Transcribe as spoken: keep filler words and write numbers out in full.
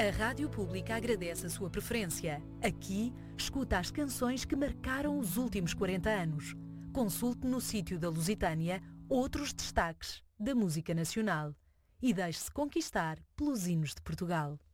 A Rádio Pública agradece a sua preferência. Aqui, escuta as canções que marcaram os últimos quarenta anos. Consulte no sítio da Lusitânia outros destaques da música nacional. E deixe-se conquistar pelos hinos de Portugal.